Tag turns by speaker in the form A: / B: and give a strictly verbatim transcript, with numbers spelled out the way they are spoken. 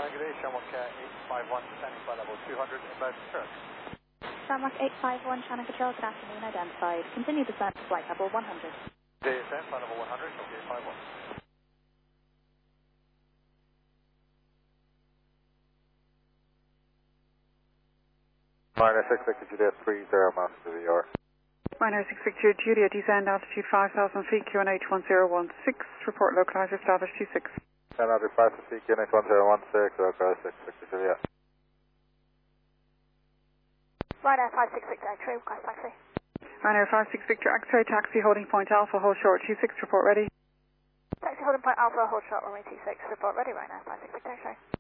A: good day, Shamrock eight five one, descending by level two hundred, inbound to Turk.
B: Shamrock eight five one, Channel Control, good afternoon, identified. Continue descent to flight level one hundred.
A: Day descent, flight level one hundred, Shamrock eight five one. Ryanair six Victor Juliet three zero miles to the V R.
C: Ryanair six Victor Juliet, descend altitude five thousand feet, Q N H one zero one six, report localizer established two six.
A: ten hundred five to feet, Q N H one zero one six, localizer six Victor Juliet.
B: Ryanair five six Victor X-ray, request taxi.
C: Ryanair five six Victor X-ray, taxi holding point Alpha, hold short two six, report ready.
B: Taxi holding point Alpha, hold short runway two six, report ready, Ryanair five six Victor X-ray.